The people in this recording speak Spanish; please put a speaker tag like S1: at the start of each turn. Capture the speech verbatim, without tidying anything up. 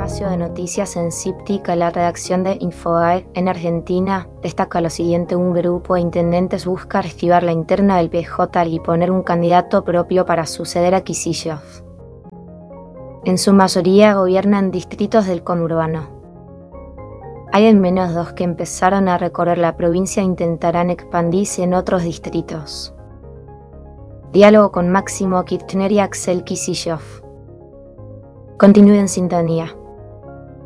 S1: espacio de noticias en Cíptica, la redacción de Infobae en Argentina, destaca lo siguiente: un grupo de intendentes busca reactivar la interna del P J y poner un candidato propio para suceder a Kicillof. En su mayoría gobiernan distritos del conurbano. Hay al menos dos que empezaron a recorrer la provincia e intentarán expandirse en otros distritos. Diálogo con Máximo Kirchner y Axel Kicillof. Continúe en sintonía.